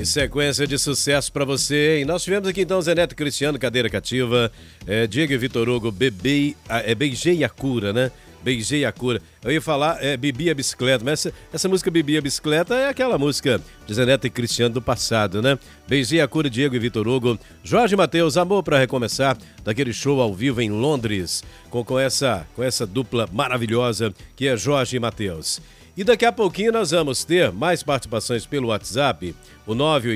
sequência de sucesso pra você, hein? Nós tivemos aqui então Zé Neto Cristiano, Cadeira Cativa, Diego e Vitor Hugo, Beijei a Cura, né? Beijei a Cura. Eu ia falar Bebi a Bicicleta, mas essa música Bebi a Bicicleta é aquela música de Zé Neto e Cristiano do passado, né? Beijei a Cura, Diego e Vitor Hugo. Jorge Mateus, Amor pra Recomeçar, daquele show ao vivo em Londres, com essa dupla maravilhosa que é Jorge e Mateus. E daqui a pouquinho nós vamos ter mais participações pelo WhatsApp, o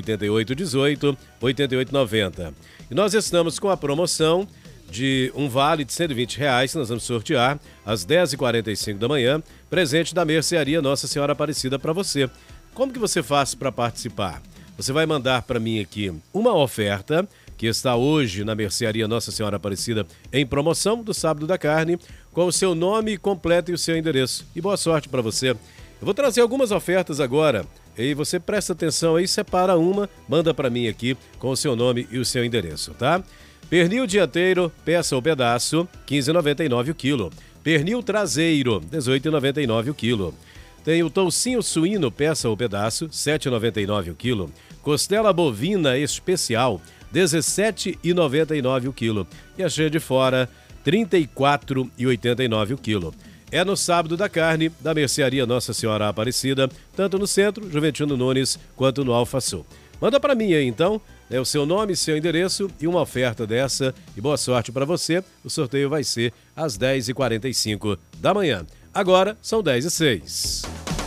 988-18-8890. E nós estamos com a promoção de um vale de R$120 que nós vamos sortear às 10h45 da manhã, presente da Mercearia Nossa Senhora Aparecida para você. Como que você faz para participar? Você vai mandar para mim aqui uma oferta que está hoje na Mercearia Nossa Senhora Aparecida em promoção do Sábado da Carne, com o seu nome completo e o seu endereço. E boa sorte para você. Eu vou trazer algumas ofertas agora. E você presta atenção aí, separa uma, manda para mim aqui com o seu nome e o seu endereço, tá? Pernil dianteiro, peça ou pedaço, R$ 15,99 o quilo. Pernil traseiro, R$ 18,99 o quilo. Tem o toucinho suíno, peça ou pedaço, R$ 7,99 o quilo. Costela bovina especial, R$ 17,99 o quilo. E a cheia de fora, R$ 34,89 o quilo. É no Sábado da Carne, da Mercearia Nossa Senhora Aparecida, tanto no centro, Juventino Nunes, quanto no Alfa Sul. Manda para mim aí, então, o seu nome, seu endereço e uma oferta dessa. E boa sorte para você. O sorteio vai ser às 10h45 da manhã. Agora são 10h06.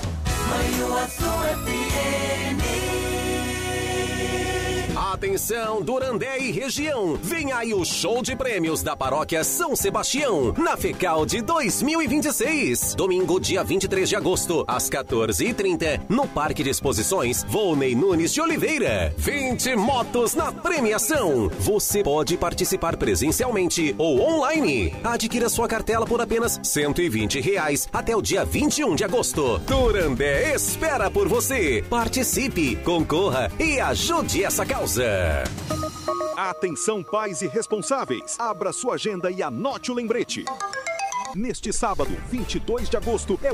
Atenção, Durandé e região. Vem aí o show de prêmios da Paróquia São Sebastião, na FECAL de 2026. Domingo, dia 23 de agosto, às 14h30, no Parque de Exposições Volney Nunes de Oliveira. 20 motos na premiação. Você pode participar presencialmente ou online. Adquira sua cartela por apenas R$120 até o dia 21 de agosto. Durandé espera por você. Participe, concorra e ajude essa causa. Atenção, pais e responsáveis. Abra sua agenda e anote o lembrete. Neste sábado, 22 de agosto, é